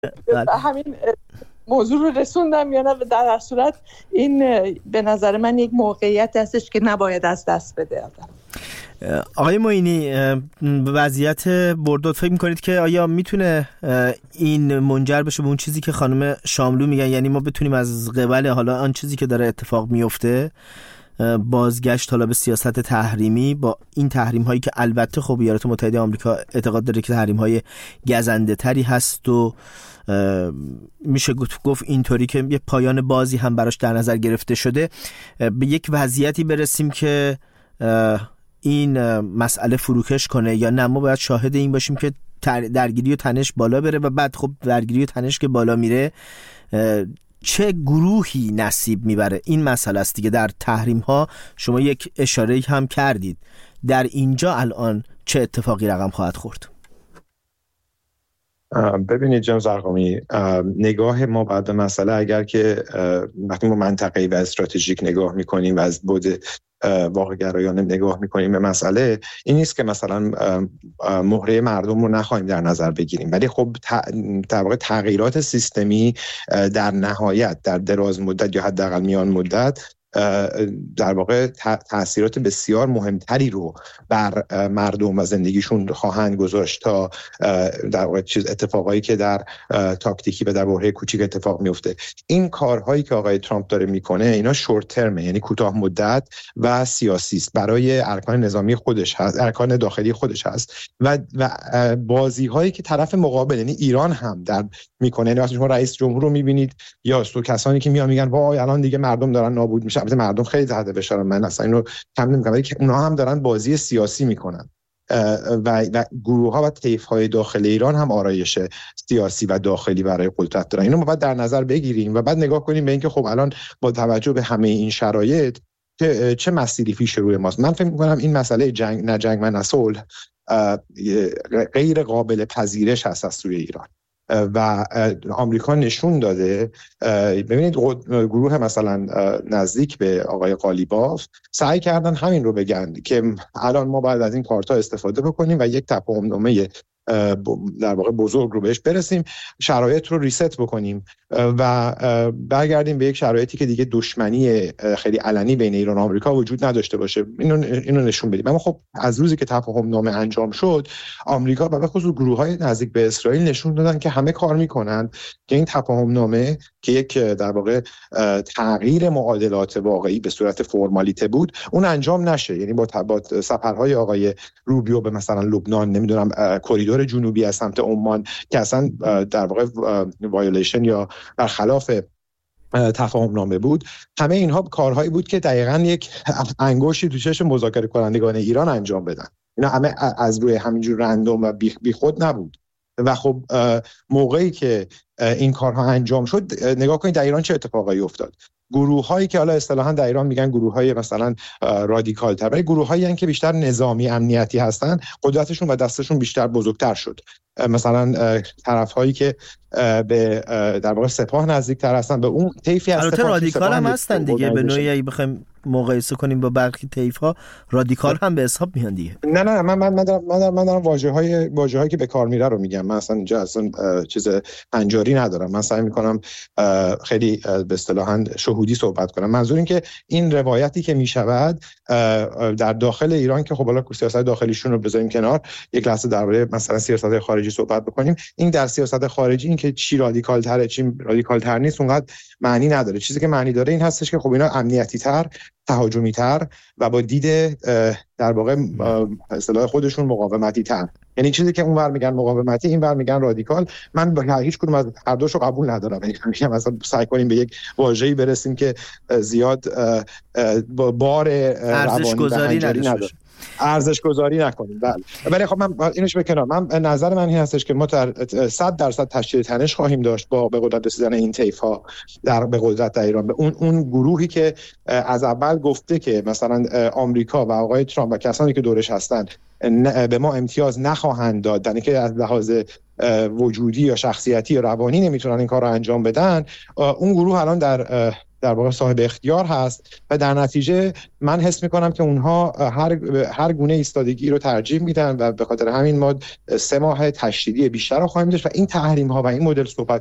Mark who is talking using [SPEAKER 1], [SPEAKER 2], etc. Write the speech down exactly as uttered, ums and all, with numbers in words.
[SPEAKER 1] همین موضوع رو رسوندم یا نه؟ در صورت این به نظر من یک موقعیت هستش که نباید از دست بده آدم.
[SPEAKER 2] آقای معینی، وضعیت بردوت فکر میکنید که آیا میتونه این منجر بشه به اون چیزی که خانم شاملو میگن، یعنی ما بتونیم از قبل حالا آن چیزی که داره اتفاق میفته بازگشت حالا به سیاست تحریمی، با این تحریم هایی که البته خب ایالات متحده آمریکا اعتقاد داره که تحریم های گزنده تری هست و میشه گفت اینطوری که یه پایان بازی هم براش در نظر گرفته شده، به یک وضعیتی برسیم که این مسئله فروکش کنه، یا نه ما باید شاهد این باشیم که درگیری و تنش بالا بره و بعد خب درگیری و تنش که بالا میره چه گروهی نصیب میبره؟ این مسئله است دیگه. در تحریم ها شما یک اشاره هم کردید، در اینجا الان چه اتفاقی رقم خواهد خورد؟
[SPEAKER 3] ببینید جناب زرقامی، نگاه ما بعد به مسئله اگر که وقتی ما منطقه‌ای و استراتژیک نگاه میکنیم و از بعد واقع گرایانه نگاه میکنیم به مسئله، این نیست که مثلا مهره مردم رو نخواهیم در نظر بگیریم، ولی خب در واقع تغییرات سیستمی در نهایت در دراز مدت یا حداقل میان مدت در واقع تأثیرات بسیار مهمتری رو بر مردم و زندگیشون خواهند گذاشت تا در واقع چیز اتفاقایی که در تاکتیکی و در بحران کوچیک اتفاق میفته. این کارهایی که آقای ترامپ داره میکنه اینا شورت ترمه، یعنی کوتاه مدت و سیاسی است، برای ارکان نظامی خودش هست، ارکان داخلی خودش هست و و بازی هایی که طرف مقابل یعنی ایران هم در میکنه. یعنی وقتی شما رئیس جمهور رو میبینید یا تو کسانی که میان میگن وای الان دیگه مردم دارن نابود میشن، البته مردم خیلی تحت فشارن، من اصلا اینو کم نمیگم، ولی که اونها هم دارن بازی سیاسی میکنن و, و گروه ها و طیف های داخل ایران هم آرایش سیاسی و داخلی برای قدرت دارن. اینو ما باید در نظر بگیریم و بعد نگاه کنیم به اینکه خب الان با توجه به همه این شرایط چه, چه مسیری پیش روی ماست. من فکر میکنم این مسئله جنگ نه جنگ نه صلح غیر قابل پذیرش هست از سوی ایران و آمریکا نشون داده. ببینید گروه مثلا نزدیک به آقای قالیباف سعی کردن همین رو بگن که الان ما باید از این کارتا استفاده بکنیم و یک تفاهمنامه در واقع بزرگ رو بهش برسیم، شرایط رو ریست بکنیم و برگردیم به یک شرایطی که دیگه دشمنی خیلی علنی بین ایران و آمریکا وجود نداشته باشه. اینو اینو نشون بدیم. اما خب از روزی که تفاهمنامه انجام شد، آمریکا و به خصوص گروه‌های نزدیک به اسرائیل نشون دادن که همه کار میکنن که این تفاهمنامه که یک در واقع تغییر معادلات واقعی به صورت فرمالیته بود اون انجام نشه. یعنی با با سفرهای آقای روبیو به مثلا لبنان، نمیدونم کوریدور جنوبی از سمت عمان که اصلا در واقع وایولیشن یا برخلاف تفاهم نامه بود، همه اینها کارهایی بود که دقیقاً یک انگشتی تو چشم مذاکره کنندگان ایران انجام بدن. اینا همه از روی همینجور رندوم و بی خود نبود و خب موقعی که این کارها انجام شد نگاه کنید در ایران چه اتفاقایی افتاد. گروه هایی که حالا اصطلاحاً در ایران میگن گروه های مثلا رادیکال تر، ولی گروه هایی که بیشتر نظامی امنیتی هستن قدرتشون و دستشون بیشتر بزرگتر شد. مثلا طرف هایی که به در واقع سپاه نزدیک تر هستن به اون طیفی از
[SPEAKER 2] البته رادیکال هم هستن دیگه، به نوعی اگه بخوایم مقایسه کنیم با برخی طیف ها رادیکال هم به حساب میان دیگه.
[SPEAKER 3] نه نه من من من دارم من دارم, من دارم واژه‌های واژه‌هایی که به کار میره رو میگم. من اصلا اینجا اصلا چیز پنجاری ندارم. من سعی میکنم خیلی به اصطلاحاً شهودی صحبت کنم. منظور این که این روایتی که میشود در داخل ایران که خب حالا سیاست داخلیشون رو بذاریم کنار، یک لحظه درباره مثلا سیاست خارجی صحبت بکنیم. این در سیاست خارجی این که چی رادیکال تره چی رادیکال تر نیست اونقدر معنی نداره. چیزی که معنی داره این هستش که خب اینا امنیتی تر، تهاجمی تر و با دید در واقع اصطلاح خودشون مقاومتی تر. یعنی چیزی که اونور میگن مقاومتی اینور میگن رادیکال. من با هیچ کدوم از هر دوشو قبول ندارم. یعنی میگم مثلا سعی کنیم به یک واژه‌ای برسیم که زیاد بار
[SPEAKER 2] ارزش گذاری نداره،
[SPEAKER 3] ارزش گذاری نکنیم. بله ولی خب من اینوش به کنار، من نظر من این هستش که ما در صد درصد تشکیل تنش خواهیم داشت با به قدرت رسیدن این طیف‌ها در به قدرت در ایران، به اون اون گروهی که از اول گفته که مثلا آمریکا و آقای ترامپ و کسانی که دورش هستن به ما امتیاز نخواهند داد، یعنی که از لحاظ وجودی یا شخصیتی یا روانی نمیتونن این کار رو انجام بدن. اون گروه الان در در واقع صاحب اختیار هست و در نتیجه من حس میکنم که اونها هر هر گونه ایستادگی رو ترجیح میدن و به خاطر همین ما سه ماه تشدیدی بیشتر رو خواهیم داشت و این تحریم ها و این مدل صحبت